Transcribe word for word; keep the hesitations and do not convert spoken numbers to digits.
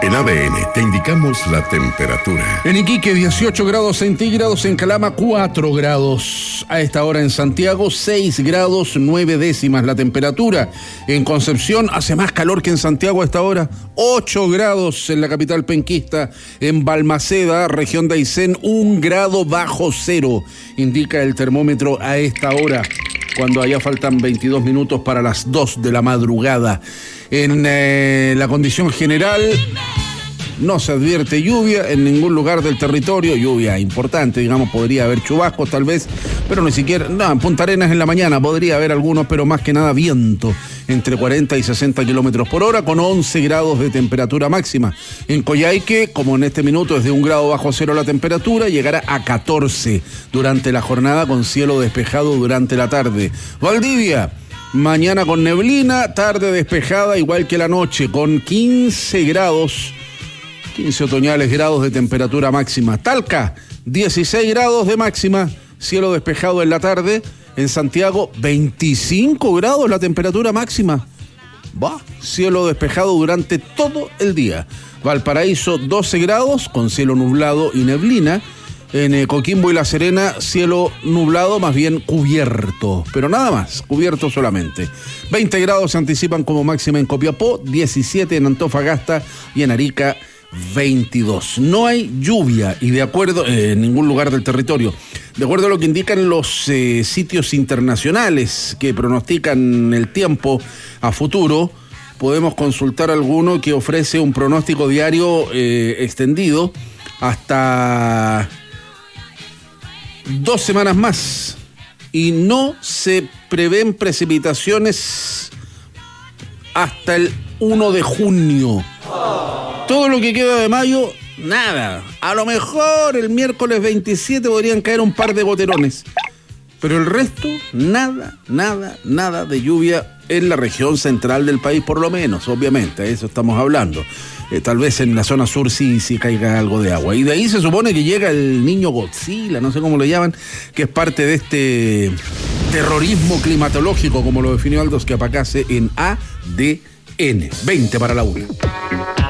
En A D N te indicamos la temperatura. En Iquique, dieciocho grados centígrados. En Calama, cuatro grados. A esta hora en Santiago, seis grados, nueve décimas la temperatura. En Concepción, hace más calor que en Santiago a esta hora. ocho grados en la capital penquista. En Balmaceda, región de Aysén, un grado bajo cero. Indica el termómetro a esta hora, cuando allá faltan veintidós minutos para las dos de la madrugada. En eh, la condición general, no se advierte lluvia en ningún lugar del territorio, lluvia importante, digamos, podría haber chubascos tal vez, pero ni siquiera, no, en Punta Arenas en la mañana podría haber algunos, pero más que nada viento, entre cuarenta y sesenta kilómetros por hora, con once grados de temperatura máxima. En Coyhaique, como en este minuto es de un grado bajo cero la temperatura, llegará a catorce durante la jornada, con cielo despejado durante la tarde. Valdivia, mañana con neblina, tarde despejada igual que la noche, con quince grados, quince otoñales grados de temperatura máxima. Talca, dieciséis grados de máxima, cielo despejado en la tarde. En Santiago, veinticinco grados la temperatura máxima. Va, cielo despejado durante todo el día. Valparaíso, doce grados, con cielo nublado y neblina. En eh, Coquimbo y La Serena, cielo nublado, más bien cubierto, pero nada más, cubierto solamente. veinte grados se anticipan como máxima en Copiapó, diecisiete en Antofagasta y en Arica, veintidós. No hay lluvia y de acuerdo eh, en ningún lugar del territorio. De acuerdo a lo que indican los eh, sitios internacionales que pronostican el tiempo a futuro, podemos consultar alguno que ofrece un pronóstico diario eh, extendido hasta dos semanas más, y no se prevén precipitaciones hasta el primero de junio. Todo lo que queda de mayo, nada. A lo mejor el miércoles veintisiete podrían caer un par de goterones, pero el resto, nada, nada, nada de lluvia en la región central del país, por lo menos, obviamente, de eso estamos hablando. Eh, tal vez en la zona sur sí, sí caiga algo de agua. Y de ahí se supone que llega el niño Godzilla, no sé cómo le llaman, que es parte de este terrorismo climatológico, como lo definió Aldo Schiapacase en A D N. veinte para la una.